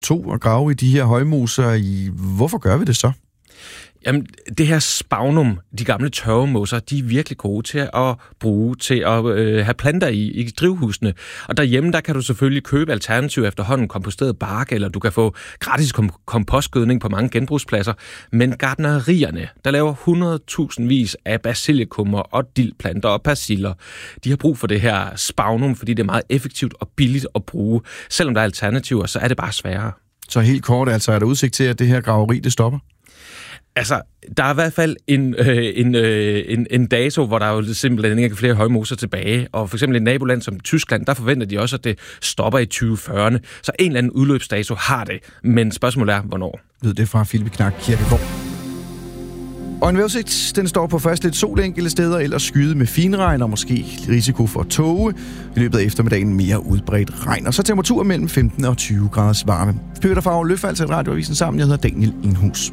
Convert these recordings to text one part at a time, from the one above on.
CO2 og grave i de her højmoser. Hvorfor gør vi det så? Jamen, det her spagnum, de gamle tørvemosser, de er virkelig gode til at bruge til at have planter i drivhusene. Og derhjemme, der kan du selvfølgelig købe alternativer efterhånden, komposteret bark, eller du kan få gratis kompostgødning på mange genbrugspladser. Men gartnerierne, der laver 100.000 vis af basilikummer og dildplanter og persiller, de har brug for det her spagnum, fordi det er meget effektivt og billigt at bruge. Selvom der er alternativer, så er det bare sværere. Så helt kort, altså er der udsigt til, at det her graveri, det stopper? Altså, der er i hvert fald en dato, hvor der jo simpelthen ikke er flere højmoser tilbage. Og for eksempel i et naboland som Tyskland, der forventer de også, at det stopper i 2040'erne. Så en eller anden udløbsdato har det. Men spørgsmålet er, hvornår? Lød det fra Philip Knak Kirkegaard. Og en vejrudsigt, den står på først lidt sol enkelte steder, ellers skyde med finregn og måske risiko for tåge. I løbet af eftermiddagen mere udbredt regn. Og så temperaturer mellem 15 og 20 graders varme. Peter Favre Løfald til Radioavisen sammen. Jeg hedder Daniel Indhus.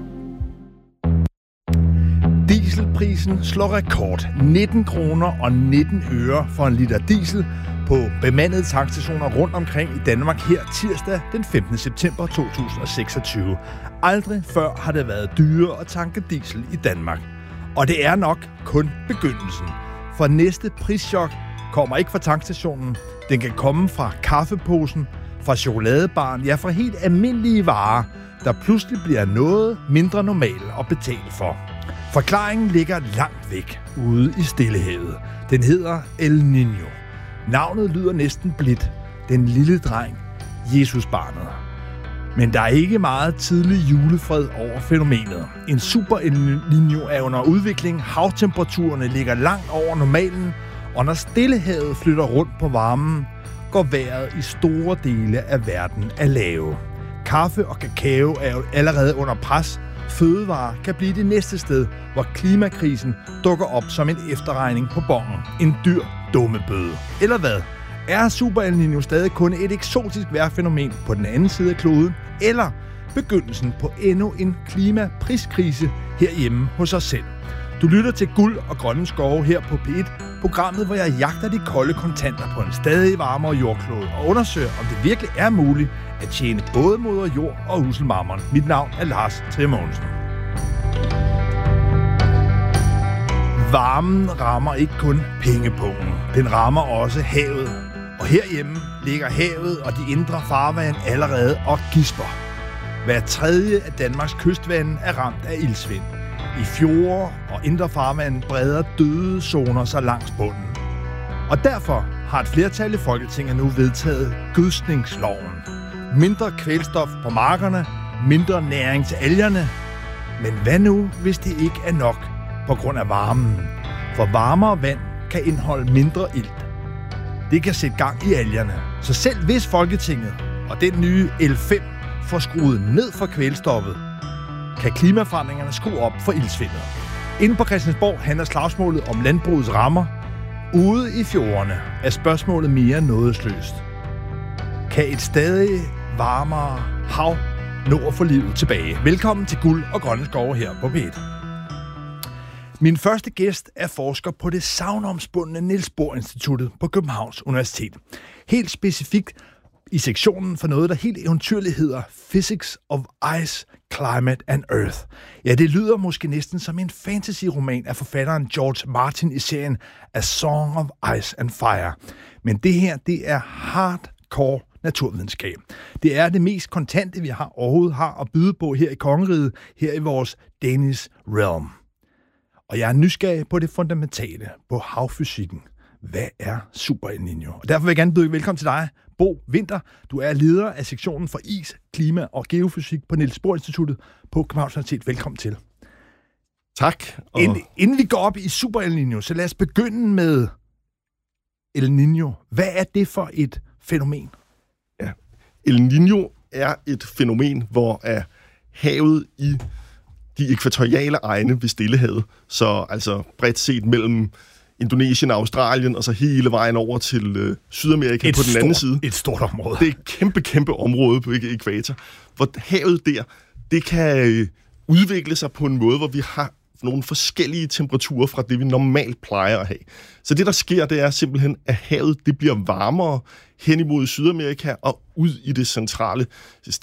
Dieselprisen slår rekord. 19 kroner og 19 øre for en liter diesel på bemandede tankstationer rundt omkring i Danmark her tirsdag den 15. september 2026. Aldrig før har det været dyrere at tanke diesel i Danmark. Og det er nok kun begyndelsen. For næste prischok kommer ikke fra tankstationen. Den kan komme fra kaffeposen, fra chokoladebaren, ja fra helt almindelige varer, der pludselig bliver noget mindre normalt at betale for. Forklaringen ligger langt væk ude i Stillehavet. Den hedder El Niño. Navnet lyder næsten blidt. Den lille dreng, Jesusbarnet. Men der er ikke meget tidlig julefred over fænomenet. En super El Niño er under udvikling. Havtemperaturerne ligger langt over normalen, og når Stillehavet flytter rundt på varmen, går vejret i store dele af verden af lave. Kaffe og kakao er jo allerede under pres. Fødevarer kan blive det næste sted, hvor klimakrisen dukker op som en efterregning på bongen. En dyr dummebøde. Eller hvad? Er Super El Niño stadig kun et eksotisk vejrfænomen på den anden side af kloden? Eller begyndelsen på endnu en klimapriskrise herhjemme hos os selv? Du lytter til Guld og Grønne Skove her på P1, programmet, hvor jeg jagter de kolde kontanter på en stadig varmere jordklode og undersøger, om det virkelig er muligt at tjene både moder jord og uselmarmeren. Mit navn er Lars Trier Mogensen. Varmen rammer ikke kun pengepungen, den rammer også havet. Og herhjemme ligger havet og de indre farvand allerede og gisper. Hver tredje af Danmarks kystvande er ramt af iltsvind. I fjorde og indre farvand breder døde zoner sig langs bunden. Og derfor har et flertal i Folketinget nu vedtaget gødskningsloven. Mindre kvælstof på markerne, mindre næring til algerne. Men hvad nu, hvis det ikke er nok på grund af varmen? For varmere vand kan indeholde mindre ilt. Det kan sætte gang i algerne. Så selv hvis Folketinget og den nye L5 får skruet ned for kvælstoffet, kan klimaforandringerne skrue op for iltsvindet. Inde på Christiansborg handler slagsmålet om landbrugets rammer. Ude i fjordene er spørgsmålet mere nådesløst. Kan et stadig varmere hav nå at få livet tilbage? Velkommen til Guld og Grønne Skove her på P1. Min første gæst er forsker på det sagnomspundne Niels Bohr Instituttet på Københavns Universitet. Helt specifikt i sektionen for noget, der helt eventyrligt hedder Physics of Ice, Climate and Earth. Ja, det lyder måske næsten som en fantasy-roman af forfatteren George Martin i serien A Song of Ice and Fire. Men det her, det er hardcore naturvidenskab. Det er det mest kontante, vi overhovedet har at byde på her i kongeriget, her i vores Danish Realm. Og jeg er nysgerrig på det fundamentale, på havfysikken. Hvad er Super El Niño? Og derfor vil jeg gerne byde velkommen til dig, Bo Winther. Du er leder af sektionen for is, klima og geofysik på Niels Bohr Instituttet på Københavns Universitet. Velkommen til. Tak. Inden vi går op i Super El Niño, så lad os begynde med El Niño. Hvad er det for et fænomen? Ja. El Niño er et fænomen, hvor havet i de ekvatoriale egne ved Stillehavet, så altså bredt set mellem Indonesien og Australien, og så hele vejen over til Sydamerika på den anden side. Et stort område. Det er et kæmpe område på ekvator, hvor havet der, det kan udvikle sig på en måde, hvor vi har nogle forskellige temperaturer fra det, vi normalt plejer at have. Så det, der sker, det er simpelthen, at havet det bliver varmere hen imod Sydamerika og ud i det centrale